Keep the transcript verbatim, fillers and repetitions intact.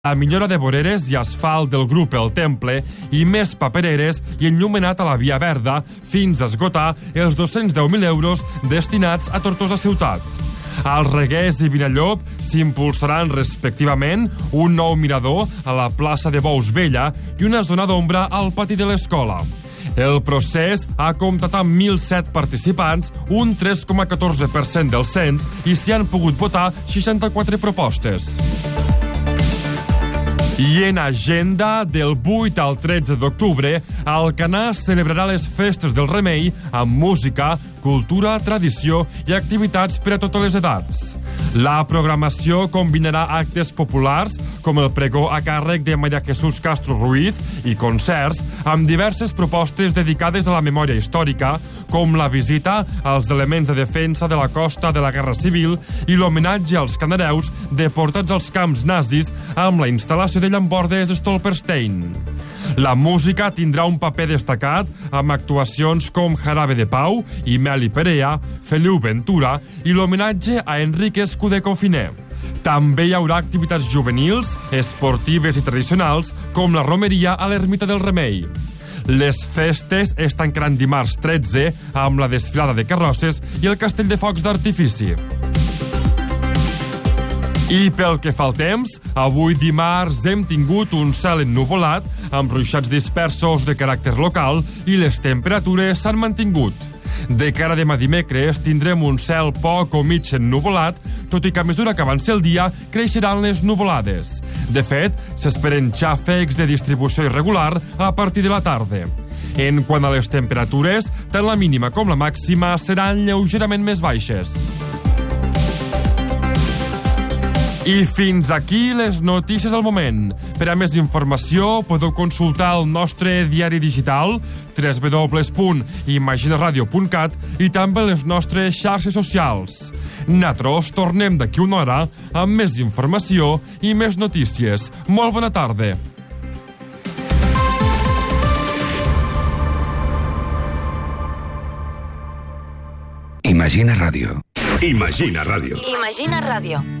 La millora de voreres i asfalt del grup El Temple i més papereres i enllumenat a la Via Verda fins a esgotar els dos-cents deu mil euros destinats a Tortosa Ciutat. Als Reguers i Vinallop s'impulsaran respectivament un nou mirador a la plaça de Bous Vella i una zona d'ombra al pati de l'escola. El procés ha comptat amb mil set participants, un tres coma catorze per cent del cens, i s'hi han pogut votar seixanta-quatre propostes. I en agenda, del vuit al tretze d'octubre, Alcanar celebrarà les festes del Remei amb música, cultura, tradició i activitats per a totes les edats. La programació combinarà actes populars, com el pregó a càrrec de Maria Jesús Castro Ruiz, i concerts amb diverses propostes dedicades a la memòria històrica, com la visita als elements de defensa de la costa de la Guerra Civil i l'homenatge als canareus deportats als camps nazis amb la instal·lació de llambordes Stolperstein. La música tindrà un paper destacat amb actuacions com Jarabe de Pau i Meli Perea, Feliu Ventura i l'homenatge a Enrique Escudé Confiné. També hi haurà activitats juvenils, esportives i tradicionals, com la romeria a l'Ermita del Remei. Les festes es tancaran dimarts tretze amb la desfilada de carrosses i el castell de focs d'artifici. I pel que fa al temps, avui dimarts hem tingut un cel ennuvolat amb ruixats dispersos de caràcter local i les temperatures s'han mantingut. De cara a demà dimecres tindrem un cel poc o mig ennuvolat, tot i que a mesura que avanci el dia creixeran les nuvolades. De fet, s'esperen xàfecs de distribució irregular a partir de la tarda. En quant a les temperatures, tant la mínima com la màxima seran lleugerament més baixes. I fins aquí les notícies del moment. Per a més informació podeu consultar el nostre diari digital w w w punt imaginaradio punt cat i també les nostres xarxes socials. Nosaltres tornem d'aquí una hora amb més informació i més notícies. Molt bona tarda. Imagina Ràdio. Imagina Ràdio. Imagina Ràdio.